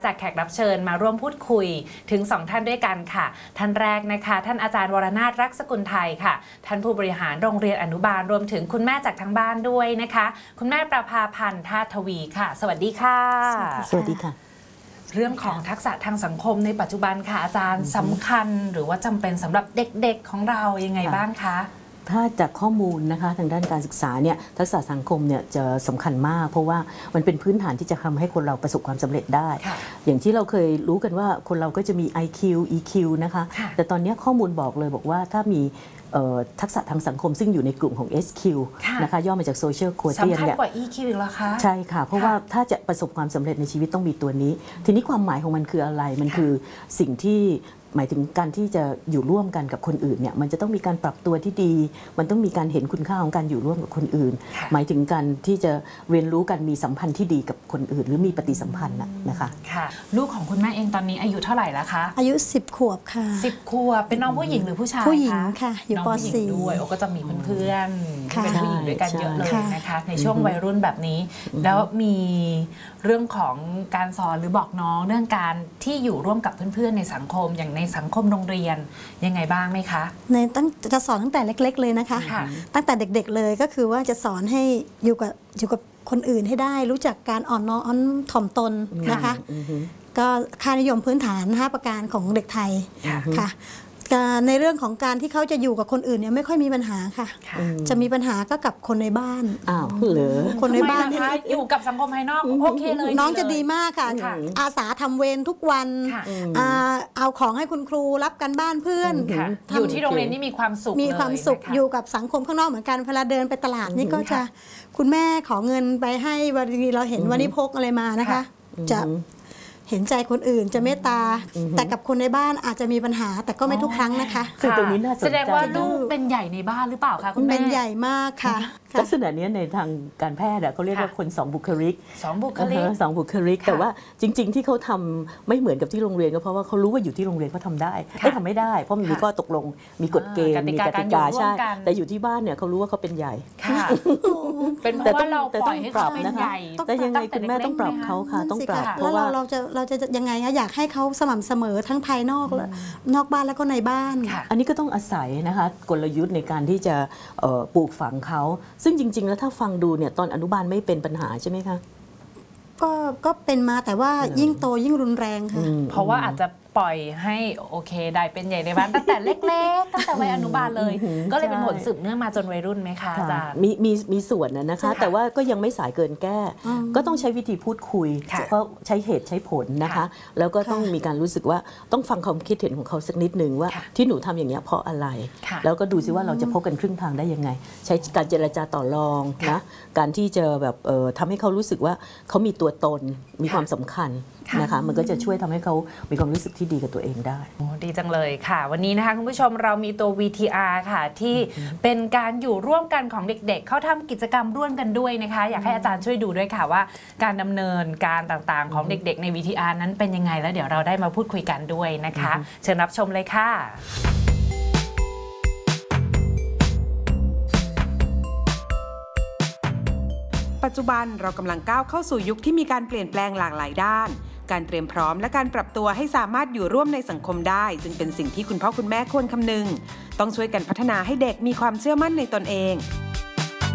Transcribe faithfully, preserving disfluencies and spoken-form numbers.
จากแขกรับเชิญมาร่วมพูดคุยถึงสองท่านด้วยกันค่ะท่านแรกนะคะท่านอาจารย์วรนาถรักสกุลไทยค่ะท่านผู้บริหารโรงเรียนอนุบาลรวมถึงคุณแม่จากทางบ้านด้วยนะคะคุณแม่ประภาพันธ์ธาตุทวีค่ะสวัสดีค่ะสวัสดีค่ะเรื่องของทักษะทางสังคมในปัจจุบันค่ะอาจารย์สำคัญหรือว่าจำเป็นสำหรับเด็กๆของเรายังไงบ้างคะถ้าจากข้อมูลนะคะทางด้านการศึกษาเนี่ยทักษะสังคมเนี่ยจะสำคัญมากเพราะว่ามันเป็นพื้นฐานที่จะทำให้คนเราประสบความสำเร็จได้อย่างที่เราเคยรู้กันว่าคนเราก็จะมี ไอ คิว อี คิว นะคะแต่ตอนนี้ข้อมูลบอกเลยบอกว่าถ้ามีทักษะทางสังคมซึ่งอยู่ในกลุ่มของ เอส คิว นะคะย่อมาจาก Social Quotient สำคัญกว่า อี คิว อีกเหรอคะใช่ค่ะเพราะว่าถ้าจะประสบความสำเร็จในชีวิตต้องมีตัวนี้ทีนี้ความหมายของมันคืออะไรมันคือสิ่งที่หมายถึงการที่จะอยู่ร่วมกันกับคนอื่นเนี่ยมันจะต้องมีการปรับตัวที่ดีมันต้องมีการเห็นคุณค่าของการอยู่ร่วมกับคนอื่นหมายถึงการที่จะเรียนรู้กันมีสัมพันธ์ที่ดีกับคนอื่นหรือมีปฏิสัมพันธ์นะคะค่ะลูกของคุณแม่เองตอนนี้อายุเท่าไหร่แล้วคะอายุสิบขวบค่ะสิบขวบเป็นน้องผู้หญิงหรือผู้ชายผู้หญิงค่ะอยู่ป .สี่ด้วยโอ้ก็จะมีเพื่อนๆที่เป็นผู้หญิงด้วยกันเยอะเลยนะคะในช่วงวัยรุ่นแบบนี้แล้วมีเรื่องของการสอนหรือบอกน้องเรื่องการที่อยู่ร่วมกับเพื่อนๆในสังคมอย่างในสังคมโรงเรียนยังไงบ้างไหมคะในตั้งจะสอนตั้งแต่เล็กๆเลยนะคะตั้งแต่เด็กๆเลยก็คือว่าจะสอนให้อยู่กับอยู่กับคนอื่นให้ได้รู้จักการอ่อนน้อมถ่อมตนนะคะก็ค่านิยมพื้นฐานห้าประการของเด็กไทยค่ะในเรื่องของการที่เขาจะอยู่กับคนอื่นเนี่ยไม่ค่อยมีปัญหาค่ะจะมีปัญหาก็กับคนในบ้านอ้าวเหรอคนในบ้านอยู่กับสังคมภายนอกโอเคเลยน้องจะดีมากค่ะอาสาทำเวรทุกวันเอาของให้คุณครูรับกันบ้านเพื่อนอยู่ที่โรงเรียนนี่มีความสุขมีความสุขอยู่กับสังคมข้างนอกเหมือนกันเวลาเดินไปตลาดนี่ก็จะคุณแม่ขอเงินไปให้วันนี้เราเห็นวันนี้พกอะไรมานะคะจะเห็นใจคนอื่นจะเมตตาแต่กับคนในบ้านอาจจะมีปัญหาแต่ก็ไม่ทุกครั้งนะคะคือตรงนี้น่าสนใจแสดงว่าลูกเป็นใหญ่ในบ้านหรือเปล่าคะคุณแม่เป็นใหญ่มากค่ะลักษณะนี้ในทางการแพทย์เขาเรียกว่าคนสองบุคลิกสองบุคลิกสองบุคลิกแต่ว่าจริงๆที่เขาทำไม่เหมือนกับที่โรงเรียนก็เพราะว่าเขารู้ว่าอยู่ที่โรงเรียนเขาทำได้ไม่ทำไม่ได้เพราะมีข้อตกลงมีกฎเกณฑ์มีกติกาใช่แต่อยู่ที่บ้านเนี่ยเขารู้ว่าเขาเป็นใหญ่เป็นเพราะว่าเราปล่อยให้เขาเป็นใหญ่แต่ยังไงคุณแม่ต้องปรับเขาค่ะต้องปรับเพราะว่าเราจะเราจะยังไงคะอยากให้เขาสม่ำเสมอทั้งภายนอกและนอกบ้านแล้วก็ในบ้านอันนี้ก็ต้องอาศัยนะคะกลยุทธ์ในการที่จะปลูกฝังเขาซึ่งจริงๆแล้วถ้าฟังดูเนี่ยตอนอนุบาลไม่เป็นปัญหาใช่ไหมคะก็ก็เป็นมาแต่ว่ายิ่งโตยิ่งรุนแรงค่ะเพราะว่าอาจจะปล่อยให้โอเคได้เป็นใหญ่ในบ้านตั้งแต่เล็กๆตั้งแต่วัยอนุบาลเลยก็เลยเป็นผลสืบเนื่องมาจนวัยรุ่นไหมคะอาจารย์มีมีมีส่วนนะคะแต่ว่าก็ยังไม่สายเกินแก้ก็ต้องใช้วิธีพูดคุยเพราะใช้เหตุใช้ผลนะคะแล้วก็ต้องมีการรู้สึกว่าต้องฟังความคิดเห็นของเขาสักนิดนึงว่าที่หนูทำอย่างนี้เพราะอะไรแล้วก็ดูซิว่าเราจะพบกันครึ่งทางได้ยังไงใช้การเจรจาต่อรองนะการที่จะแบบทำให้เขารู้สึกว่าเขามีตัวตนมีความสำคัญนะคะมันก็จะช่วยทำให้เขามีความรู้สึกที่ดีกับตัวเองได้ดีจังเลยค่ะวันนี้นะคะคุณผู้ชมเรามีตัว วี ที อาร์ ค่ะที่เป็นการอยู่ร่วมกันของเด็กๆเขาทำกิจกรรมร่วมกันด้วยนะคะอยากให้อาจารย์ช่วยดูด้วยค่ะว่าการดำเนินการต่างๆของเด็กๆใน วี ที อาร์ นั้นเป็นยังไงแล้วเดี๋ยวเราได้มาพูดคุยกันด้วยนะคะเชิญรับชมเลยค่ะปัจจุบันเรากำลังก้าวเข้าสู่ยุคที่มีการเปลี่ยนแปลงหลากหลายด้านการเตรียมพร้อมและการปรับตัวให้สามารถอยู่ร่วมในสังคมได้จึงเป็นสิ่งที่คุณพ่อคุณแม่ควรคำนึงต้องช่วยกันพัฒนาให้เด็กมีความเชื่อมั่นในตนเอง